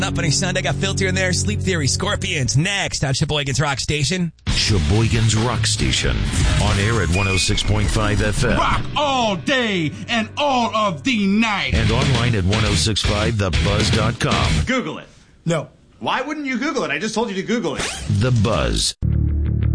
Funny Sunday, got Filter in there. Sleep Theory, Scorpions. Next on Sheboygan's Rock Station. Sheboygan's Rock Station. On air at 106.5 FM. Rock all day and all of the night. And online at 1065thebuzz.com. Google it. No. Why wouldn't you Google it? I just told you to Google it. The Buzz.